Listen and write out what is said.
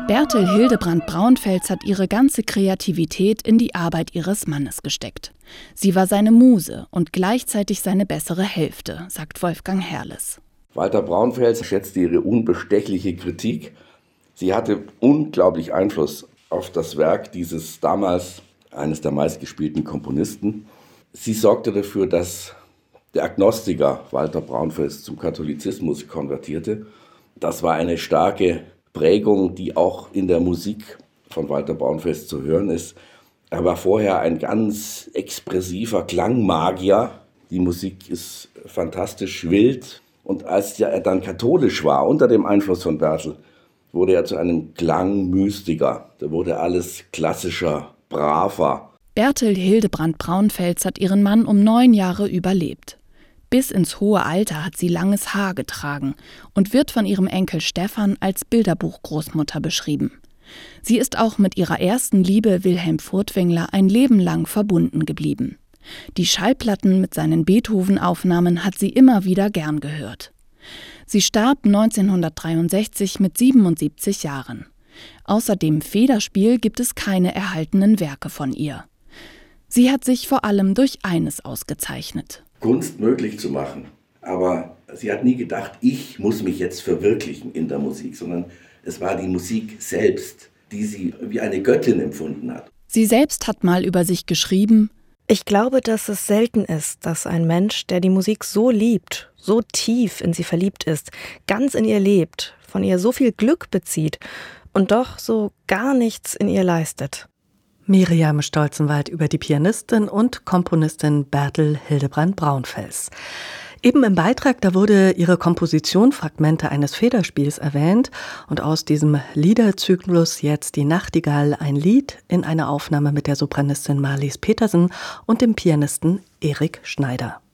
Bertel Hildebrandt Braunfels hat ihre ganze Kreativität in die Arbeit ihres Mannes gesteckt. Sie war seine Muse und gleichzeitig seine bessere Hälfte, sagt Wolfgang Herrles. Walter Braunfels schätzte ihre unbestechliche Kritik. Sie hatte unglaublich Einfluss auf das Werk dieses damals eines der meistgespielten Komponisten. Sie sorgte dafür, dass der Agnostiker Walter Braunfels zum Katholizismus konvertierte. Das war eine starke Prägung, die auch in der Musik von Walter Braunfels zu hören ist. Er war vorher ein ganz expressiver Klangmagier. Die Musik ist fantastisch wild. Und als er dann katholisch war, unter dem Einfluss von Bertel, wurde er zu einem Klangmystiker. Da wurde alles klassischer, braver. Bertel Hildebrandt Braunfels hat ihren Mann um 9 Jahre überlebt. Bis ins hohe Alter hat sie langes Haar getragen und wird von ihrem Enkel Stefan als Bilderbuchgroßmutter beschrieben. Sie ist auch mit ihrer ersten Liebe Wilhelm Furtwängler ein Leben lang verbunden geblieben. Die Schallplatten mit seinen Beethoven-Aufnahmen hat sie immer wieder gern gehört. Sie starb 1963 mit 77 Jahren. Außer dem Federspiel gibt es keine erhaltenen Werke von ihr. Sie hat sich vor allem durch eines ausgezeichnet: Kunst möglich zu machen. Aber sie hat nie gedacht, ich muss mich jetzt verwirklichen in der Musik, sondern es war die Musik selbst, die sie wie eine Göttin empfunden hat. Sie selbst hat mal über sich geschrieben: Ich glaube, dass es selten ist, dass ein Mensch, der die Musik so liebt, so tief in sie verliebt ist, ganz in ihr lebt, von ihr so viel Glück bezieht und doch so gar nichts in ihr leistet. Miriam Stolzenwald über die Pianistin und Komponistin Bertel Hildebrandt Braunfels. Eben im Beitrag, da wurde ihre Komposition Fragmente eines Federspiels erwähnt und aus diesem Liederzyklus jetzt die Nachtigall, ein Lied in einer Aufnahme mit der Sopranistin Marlies Petersen und dem Pianisten Erik Schneider.